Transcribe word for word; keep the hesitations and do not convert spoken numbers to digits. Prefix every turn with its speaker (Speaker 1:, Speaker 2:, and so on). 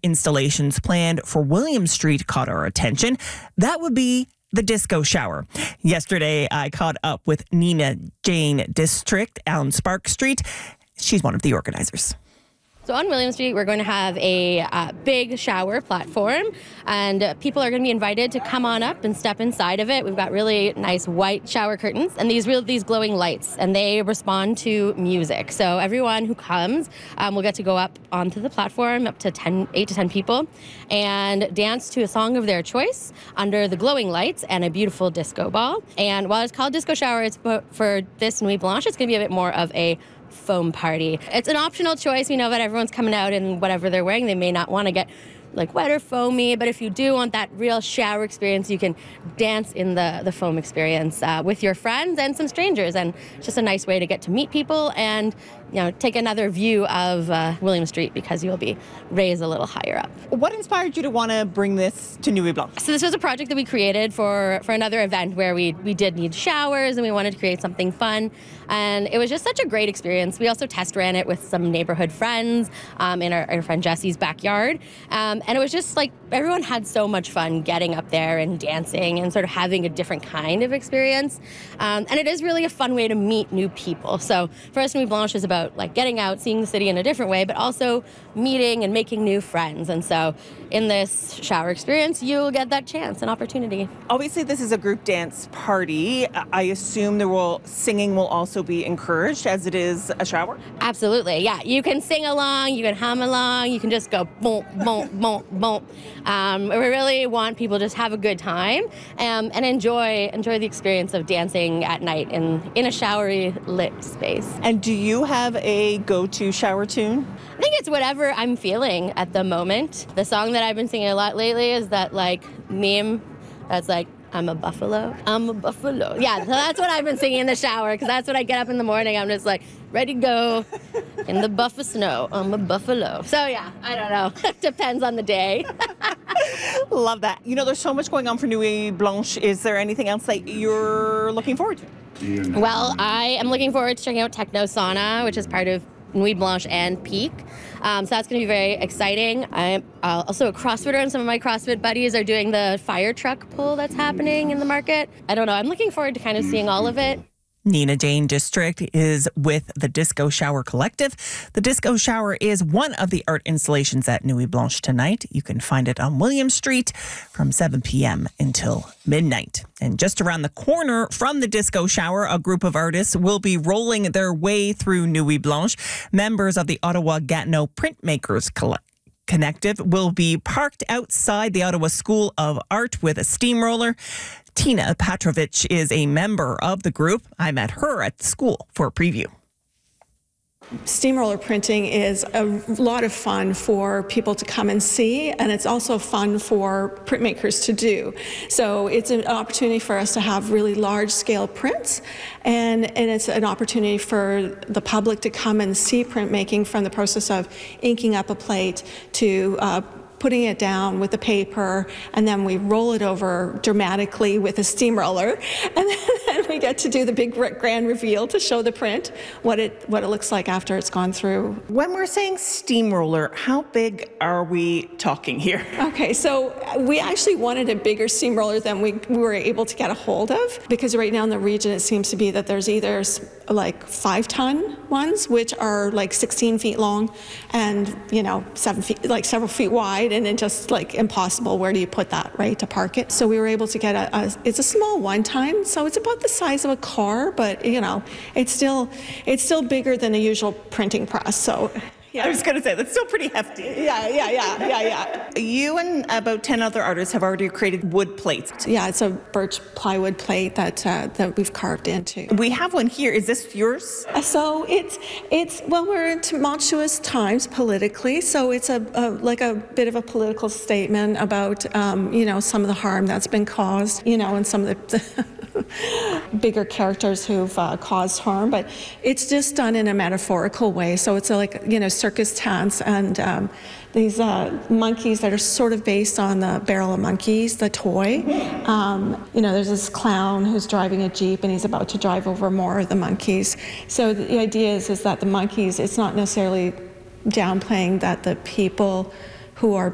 Speaker 1: installations planned for William Street caught our attention. That would be the Disco Shower. Yesterday, I caught up with Nina Jane District, Allen Sparks Street. She's one of the organizers.
Speaker 2: So on William Street, we're going to have a uh, big shower platform, and uh, people are going to be invited to come on up and step inside of it. We've got really nice white shower curtains and these real these glowing lights, and they respond to music. So everyone who comes um, will get to go up onto the platform, up to ten, eight to ten people, and dance to a song of their choice under the glowing lights and a beautiful disco ball. And while it's called Disco Shower, it's for this Nuit Blanche, it's going to be a bit more of a foam party. It's an optional choice. We know that everyone's coming out in whatever they're wearing. They may not want to get like wet or foamy, but if you do want that real shower experience, you can dance in the, the foam experience uh, with your friends and some strangers. And it's just a nice way to get to meet people and, you know, take another view of uh, William Street because you'll be raised a little higher up.
Speaker 1: What inspired you to want to bring this to Nuit Blanche?
Speaker 2: So this was a project that we created for, for another event where we, we did need showers and we wanted to create something fun. And it was just such a great experience. We also test ran it with some neighborhood friends um, in our, our friend Jesse's backyard. Um, and it was just like everyone had so much fun getting up there and dancing and sort of having a different kind of experience. Um, and it is really a fun way to meet new people. So for us, Nuit Blanche is about like getting out, seeing the city in a different way, but also meeting and making new friends. And so in this shower experience, you'll get that chance and opportunity.
Speaker 1: Obviously, this is a group dance party. I assume there will singing will also be encouraged as it is a shower?
Speaker 2: Absolutely, yeah. You can sing along, you can hum along, you can just go boom, boom, boom, boom. Um, we really want people to just have a good time um, and enjoy enjoy the experience of dancing at night in, in a showery lit space.
Speaker 1: And do you have a go-to shower tune?
Speaker 2: I think it's whatever I'm feeling at the moment. The song that I've been singing a lot lately is that like meme that's like, I'm a buffalo, I'm a buffalo. Yeah, so that's what I've been singing in the shower because that's when I get up in the morning. I'm just like, ready to go in the buff of snow. I'm a buffalo. So yeah, I don't know. Depends on the day.
Speaker 1: Love that. You know, there's so much going on for Nuit Blanche. Is there anything else that you're looking forward to?
Speaker 2: Well, I am looking forward to checking out Techno Sauna, which is part of Nuit Blanche and Peak. Um, so that's going to be very exciting. I'm uh, also a CrossFitter, and some of my CrossFit buddies are doing the fire truck pull that's happening in the market. I don't know. I'm looking forward to kind of seeing all of it.
Speaker 1: Nina Jane District is with the Disco Shower Collective. The Disco Shower is one of the art installations at Nuit Blanche tonight. You can find it on William Street from seven p.m. until midnight. And just around the corner from the Disco Shower, a group of artists will be rolling their way through Nuit Blanche. Members of the Ottawa Gatineau Printmakers Collective Connective will be parked outside the Ottawa School of Art with a steamroller. Tina Petrovich is a member of the group. I met her at the school for a preview.
Speaker 3: Steamroller printing is a lot of fun for people to come and see, and it's also fun for printmakers to do. So it's an opportunity for us to have really large-scale prints, and, and it's an opportunity for the public to come and see printmaking from the process of inking up a plate to uh, putting it down with the paper, and then we roll it over dramatically with a steamroller, and then we get to do the big grand reveal to show the print, what it what it looks like after it's gone through.
Speaker 1: When we're saying steamroller, how big are we talking here?
Speaker 3: Okay, so we actually wanted a bigger steamroller than we, we were able to get a hold of, because right now in the region it seems to be that there's either like five ton ones, which are like sixteen feet long and, you know, seven feet, like several feet wide, and it's just like impossible. Where do you put that, right, to park it? So we were able to get a, a it's a small one ton, so it's about the size of a car, but you know, it's still it's still bigger than a usual printing press. So yeah.
Speaker 1: I was going to say, that's still pretty hefty.
Speaker 3: Yeah, yeah, yeah, yeah, yeah.
Speaker 1: You and about ten other artists have already created wood plates.
Speaker 3: Yeah, it's a birch plywood plate that uh, that we've carved into.
Speaker 1: We have one here. Is this yours?
Speaker 3: Uh, so it's, it's well, we're in tumultuous times politically, so it's a, a like a bit of a political statement about, um, you know, some of the harm that's been caused, you know, and some of the, the bigger characters who've uh, caused harm, but it's just done in a metaphorical way. So it's a, like, you know, circus tents and um, these uh, monkeys that are sort of based on the Barrel of Monkeys, the toy. Um, you know, there's this clown who's driving a Jeep and he's about to drive over more of the monkeys. So the idea is, is that the monkeys, it's not necessarily downplaying that the people who are